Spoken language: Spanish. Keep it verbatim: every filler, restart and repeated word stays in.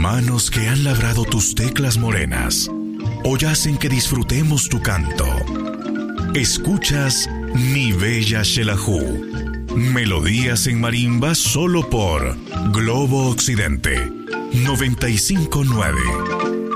manos que han labrado tus teclas morenas hoy hacen que disfrutemos tu canto. Escuchas Mi Bella Xelajú, melodías en marimba solo por Globo Occidente noventa y cinco punto nueve.